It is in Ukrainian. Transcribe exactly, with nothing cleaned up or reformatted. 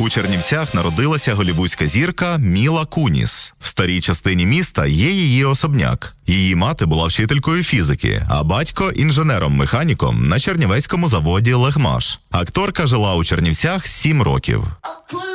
У Чернівцях народилася голлівудська зірка Міла Куніс. В старій частині міста є її особняк. Її мати була вчителькою фізики, а батько – інженером-механіком на чернівецькому заводі «Легмаш». Акторка жила у Чернівцях сім років.